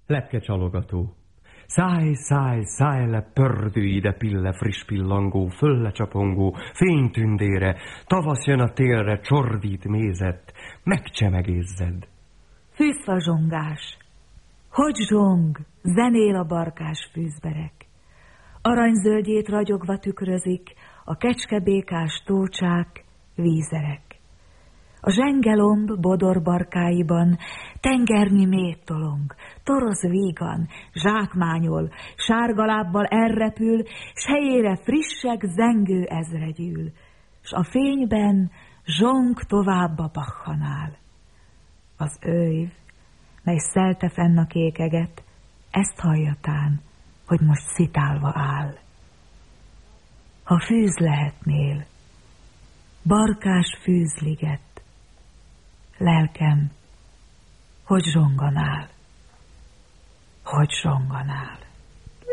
Lepkecsalogató. Száj, száj, száj le, pördülj ide, pille, friss pillangó, fölle csapongó, fénytündére, tavasz jön a télre, csordít mézet, megcsemegézzed. Fűszfazsongás, hogy zsong, zenél a barkás fűzberek. Aranyzöldjét ragyogva tükrözik a kecskebékás tócsák, vízerek. A zsengelomb bodorbarkáiban tengernyi méh tolong, toroz vígan, zsákmányol, sárga lábbal elrepül, s helyére frissek zengő ezre gyűl, s a fényben zsong tovább a pachanál. Az őjv, mely szelte fenn a kékeget, ezt halljatán, hogy most szitálva áll. Ha fűz lehetnél, barkás fűzliget, lelkem, hogy zsonganál, hogy zsonganál.